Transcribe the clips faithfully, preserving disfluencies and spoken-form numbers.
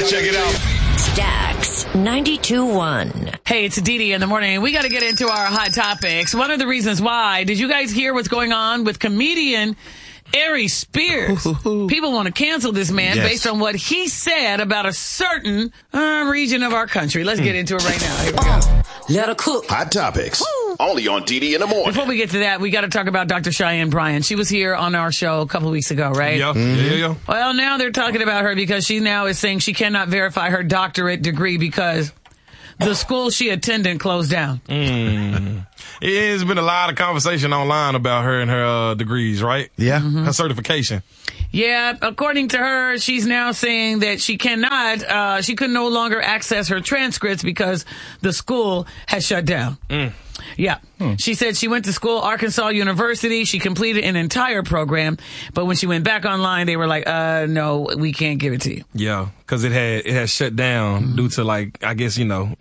Let's check it out. Stax ninety-two point one. Hey, it's Dee Dee in the morning. We got to get into our hot topics. One of the reasons why, did you guys hear what's going on with comedian Aries Spears? People want to cancel this man yes. based on what he said about a certain uh, region of our country. Let's get into it right now. Here we go. Uh, let her cook. Hot topics. Woo. Only on Dee Dee in the morning. Before we get to that, we got to talk about Doctor Cheyenne Bryan. She was here on our show a couple weeks ago, right? Yeah. Mm-hmm. yeah, yeah, yeah. Well, now they're talking about her because she now is saying she cannot verify her doctorate degree because the school she attended closed down. Mm. There's been a lot of conversation online about her and her uh, degrees, right? Yeah. Mm-hmm. Her certification. Yeah, according to her, she's now saying that she cannot, uh, she could no longer access her transcripts because the school has shut down. Mm. Yeah. Hmm. She said she went to school, Arkansas University. She completed an entire program, but when she went back online, they were like, uh, no, we can't give it to you. Yeah, because it had, it had shut down mm-hmm. due to, like, I guess, you know,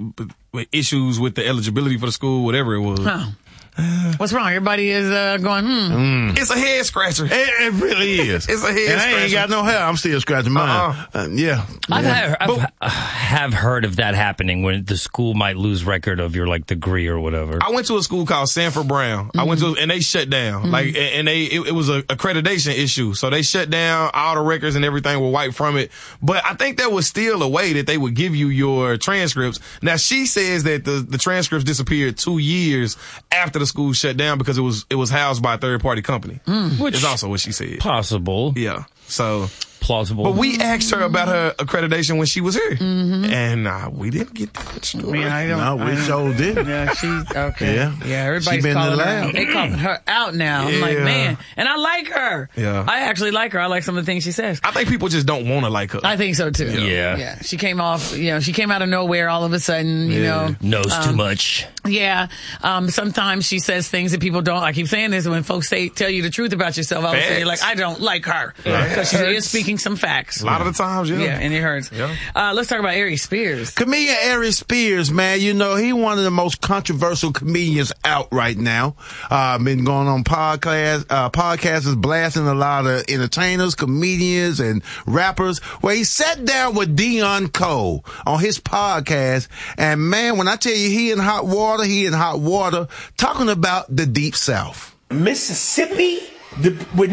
issues with the eligibility for the school, whatever it was. Huh. What's wrong? Everybody is uh, going, hmm. Mm. It's a head scratcher. It, it really is. It's a head and scratcher. I ain't got no hair. I'm still scratching mine. Uh-uh. Uh, yeah. I've, yeah. Had, I've but, uh, have heard of that happening when the school might lose record of your, like, degree or whatever. I went to a school called Sanford Brown. Mm-hmm. I went to, and they shut down. Mm-hmm. Like, and they, it, it was a accreditation issue. So they shut down. All the records and everything were wiped from it. But I think there was still a way that they would give you your transcripts. Now, she says that the, the transcripts disappeared two years after the school shut down because it was it was housed by a third party company. Mm. Which is also what she said. Possible. Yeah. So plausible. But we asked her about her accreditation when she was here, mm-hmm. and uh, we didn't get that story. I, mean, I don't, no, we I sure did. Yeah, she okay. Yeah, yeah. Everybody's she been calling in the her lab. out. They calling her out now. Yeah. I'm like, man, and I like her. Yeah, I actually like her. I like some of the things she says. I think people just don't want to like her. I think so too. Yeah. yeah, yeah. She came off. You know, she came out of nowhere all of a sudden. You yeah. know, knows um, too much. Yeah. Um, sometimes she says things that people don't. I keep saying this when folks say tell you the truth about yourself. I was saying like, I don't like her because she is speaking some facts. A lot of the times, yeah. Yeah, and it hurts. Yeah. Uh, let's talk about Aries Spears. Comedian Aries Spears, man, you know, he one of the most controversial comedians out right now. Uh, been going on podcast, uh, podcasts is blasting a lot of entertainers, comedians, and rappers. Where he sat down with Dion Cole on his podcast, and man, when I tell you he in hot water, he in hot water, talking about the Deep South. Mississippi, the, when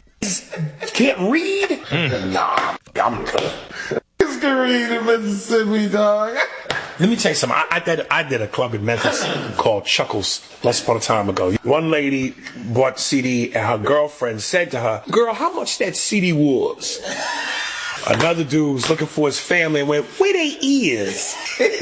can't read? Mm. Nah, I'm it's can read in Mississippi, dog. Let me tell you something. I, I, did, I did a club in Memphis called Chuckles less upon a time ago. One lady bought the C D and her girlfriend said to her, girl, how much that C D was? Another dude was looking for his family and went, where they is?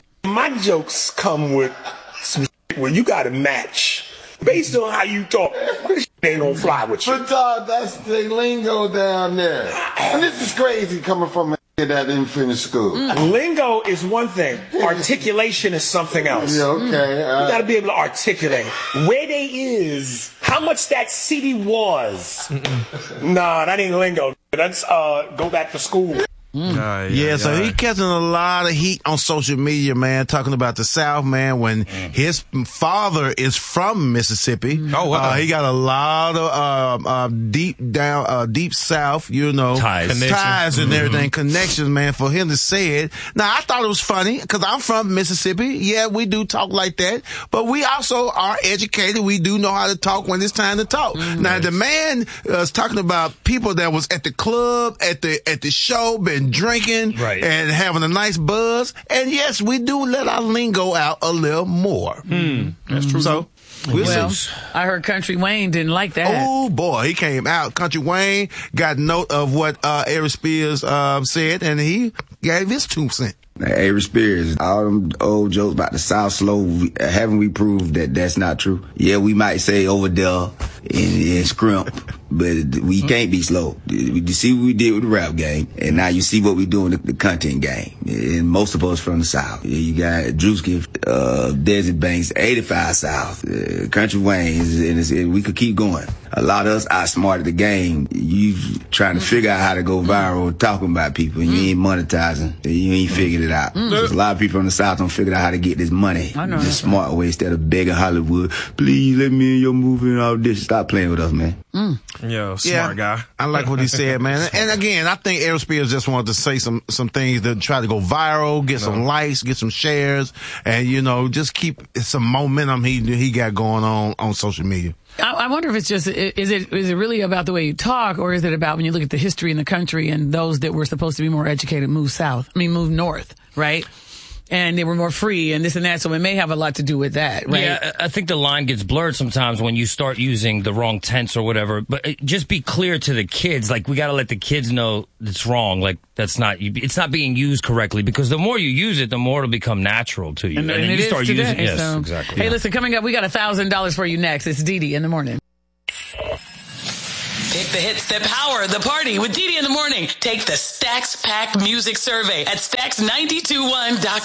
My jokes come with some where you got to match. Based on how you talk, this ain't gonna fly with you. But dog, that's the lingo down there. And this is crazy coming from a that didn't finish school. Mm. Lingo is one thing. Articulation is something else. Yeah, okay. Uh, you gotta be able to articulate. Where they is, how much that C D was. Mm-mm. Nah, that ain't lingo. That's uh, go back to school. Mm. Uh, yeah, yeah, so yeah. he catching a lot of heat on social media, man, talking about the South, man, when mm. his father is from Mississippi. Oh, wow. Uh, he got a lot of, uh, uh, deep down, uh, deep South, you know, ties, ties and mm-hmm. everything, connections, man, for him to say it. Now, I thought it was funny, cause I'm from Mississippi. Yeah, we do talk like that, but we also are educated. We do know how to talk when it's time to talk. Mm-hmm. Now, the man uh, is talking about people that was at the club, at the, at the show, been drinking right. and having a nice buzz, and yes, we do let our lingo out a little more. Mm, that's true. So we'll, well, see. I heard Country Wayne didn't like that. Oh boy, he came out. Country Wayne got note of what uh, Aries Spears uh, said, and he gave his two cents. Aries Spears, all them old jokes about the South slow, haven't we proved that that's not true? Yeah, we might say over there in, in Scrimp, but we can't be slow. You see what we did with the rap game, and now you see what we do in the, the content game. And most of us from the South. You got Drewski, uh, Desert Banks, eighty-five South, uh, Country Wayne, and, it's, and we could keep going. A lot of us outsmarted the game. You trying to figure out how to go viral talking about people, and you ain't monetizing. You ain't figured it out. Mm. A lot of people from the South don't figure out how to get this money the smart way instead of begging Hollywood, please let me in your movie and all this. Stop playing with us, man. Mm. Yeah, smart yeah, guy. I like what he said, man. And again, I think Aries Spears just wanted to say some some things that try to go viral, get no. some likes, get some shares, and you know, just keep some momentum he he got going on on social media. I, I wonder if it's just is it is it really about the way you talk, or is it about when you look at the history in the country and those that were supposed to be more educated move south? I mean, move north, right? And they were more free and this and that, so it may have a lot to do with that, right? Yeah, I think the line gets blurred sometimes when you start using the wrong tense or whatever. But just be clear to the kids. Like, we got to let the kids know it's wrong. Like, that's not, it's not being used correctly, because the more you use it, the more it'll become natural to you. And, and, and then it you is start today, using it. Yes, so. exactly. Hey, yeah. listen, coming up, we got one thousand dollars for you next. It's Dee Dee in the morning. Pick the hits that power the party with Dee Dee in the morning. Take the Stax Pack Music Survey at Stax nine two one dot com.